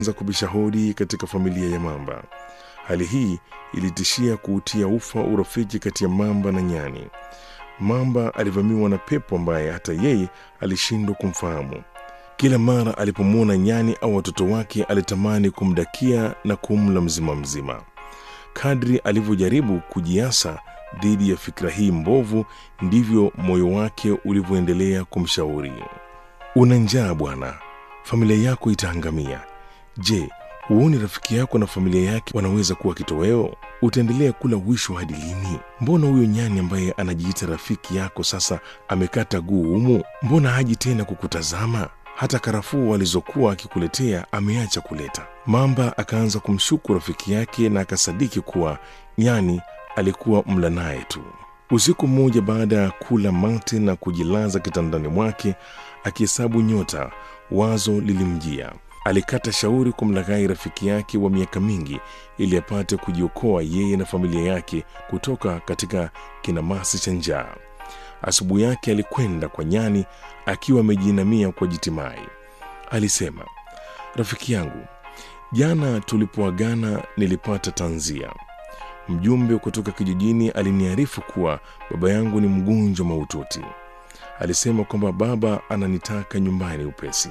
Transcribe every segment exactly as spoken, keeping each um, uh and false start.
za kubisha hodi katika familia ya mamba. Hali hii ilitishia kuutia ufa urafiki kati ya mamba na nyani. Mamba alivamiwa na pepo ambaye hata yeye alishindwa kumfahamu. Kila mara alipomwona nyani au watoto wake alitamani kumdakia na kumla mzima mzima. Kadri alivyojaribu kujiasa dhidi ya fikra hii mbovu, ndivyo moyo wake ulivyoendelea kumshauri. Una njaa bwana, familia yako itaangamia. Je, huoni rafiki yako na familia yake wanaweza kuwa kitoweo? Utaendelea kula wisho hadi lini? Mbona huyo nyani ambaye anajiita rafiki yako sasa amekata guu humu? Mbona haji tena kukutazama? Hata karafuu walizokuwa akikuletea ameacha kuleta. Mamba akaanza kumshuku rafiki yake na akasadiki kuwa nyani alikuwa mla naye tu. Usiku mmoja, baada ya kula mate na kujilaza kitandani mwake akihesabu nyota, wazo lilimjia. Alikata shauri kumlaghai rafiki yake wa miaka mingi ili apate kujiokoa yeye na familia yake kutoka katika kinamasi cha njaa. Asubuhi yake alikwenda kwa nyani akiwa amejinamia kwa jitimai. Alisema, rafiki yangu, jana tulipoagana nilipata tanzia. Mjumbe kutoka kijijini aliniarifu kuwa baba yangu ni mgonjwa mahututi. Alisema kwamba baba ananitaka nyumbani upesi.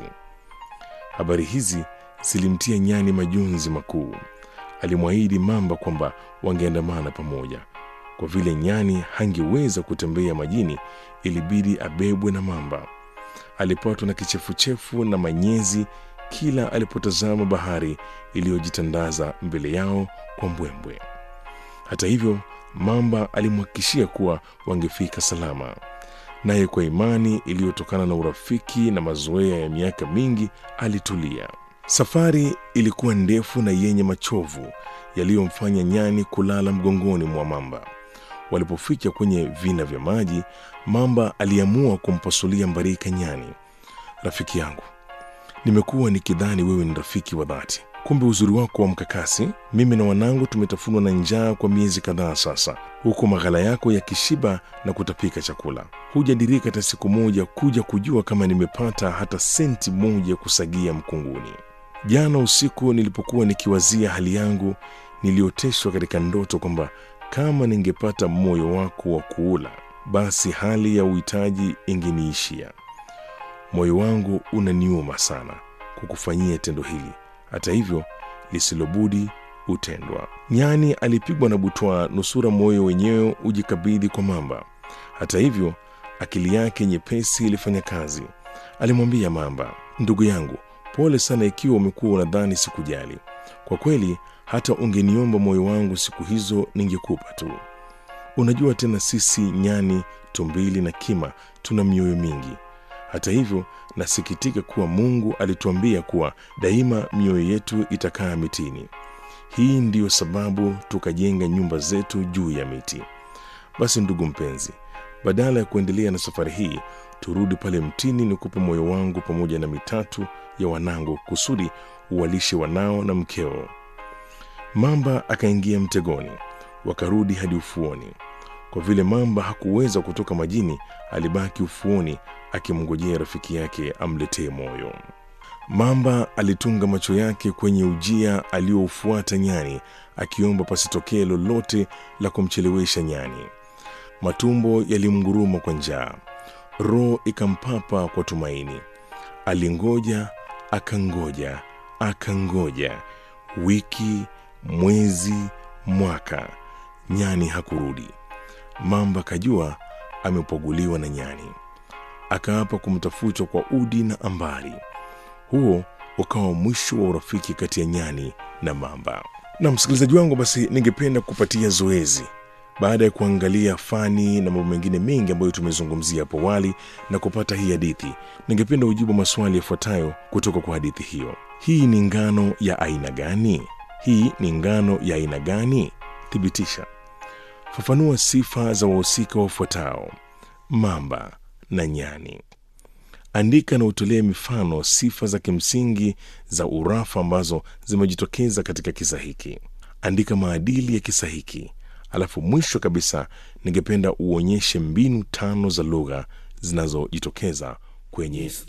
Habari hizi zilimtia nyani majonzi makuu. Alimwahidi mamba kwamba wangeandamana pamoja. Kwa vile nyani hangeweza kutembea majini, ilibidi abebwe na mamba. Alipatwa na kichefuchefu na manyezi kila alipotazama bahari iliyojitandaza mbele yao kwa mbwembwe. Hata hivyo, mamba alimhakikishia kuwa wangefika salama. Naye kwa imani iliyotokana na urafiki na mazoea ya miaka mingi alitulia. Safari ilikuwa ndefu na yenye machovu yaliyomfanya nyani kulala mgongoni mwa mamba. Walipofika kwenye vina vya maji, mamba aliamua kumpasulia mbarika nyani. Rafiki yangu, nimekuwa nikidhani wewe ni rafiki wa dhati. Kumbe uzuri wako wa mkakasi. Mimi na wanangu tumetafunwa na njaa kwa miezi kadhaa sasa, huku maghala yako yakishiba na kutapika chakula. Hujadirika hata siku moja kuja kujua kama nimepata hata senti moja kusagia mkunguni. Jana usiku nilipokuwa nikiwazia hali yangu, nilioteshwa katika ndoto kwamba kama ningepata moyo wako wa kuula, basi hali ya uhitaji ingeniishia. Moyo wangu unaniuma sana kukufanyia tendo hili. Hata hivyo, lisilobudi utendwa. Nyani alipigwa na butwaa nusura moyo wenyewe ujikabidhi kwa mamba. Hata hivyo, akili yake nyepesi ilifanya kazi. Alimwambia mamba, ndugu yangu, pole sana ikiwa umekuwa unadhani sikujali. Kwa kweli, hata ungeniomba moyo wangu siku hizo ningekupa tu. Unajua tena sisi nyani, tumbili na kima tuna mioyo mingi. Hata hivyo, nasikitika kuwa Mungu alituambia kuwa daima mioyo yetu itakaa mitini. Hii ndiyo sababu tukajenga nyumba zetu juu ya miti. Basi ndugu mpenzi, badala ya kuendelea na safari hii, turudi pale mtini nikupe moyo wangu pamoja na mitatu ya wanangu kusudi uwalishe wanao na mkeo. Mamba akaingia mtegoni, wakarudi hadi ufuoni. Kwa vile mamba hakuweza kutoka majini, alibaki ufuoni akimngojea rafiki yake amletee moyo. Mamba alitunga macho yake kwenye ujia aliofuata nyani, akiomba pasitokee lolote la kumchelewesha nyani. Matumbo yalimnguruma kwa njaa, roho ikampapa kwa tumaini. Alingoja, akangoja, akangoja, wiki, mwezi, mwaka, nyani hakurudi. Mamba kajua amepoguliwa na nyani. Akaapa kumtafuta kwa udi na ambari. Huo ukawa mwisho wa urafiki kati ya nyani na mamba. Na msikilizaji wangu, basi ningependa kupatia zoezi. Baada ya kuangalia fani na mambo mengine mengi ambayo tumezungumzia hapo awali na kupata hii hadithi, ningependa ujibu maswali yafuatayo kutoka kwa hadithi hiyo. Hii ni ngano ya aina gani? Hii ni ngano ya aina gani? Thibitisha. Fafanua sifa za wahusika wafuatao: mamba na nyani. Andika na utolee mifano sifa za kimsingi za urafa ambazo zimejitokeza katika kisa hiki. Andika maadili ya kisa hiki. Alafu mwisho kabisa, ningependa uonyeshe mbinu tano za lugha zinazojitokeza kwenye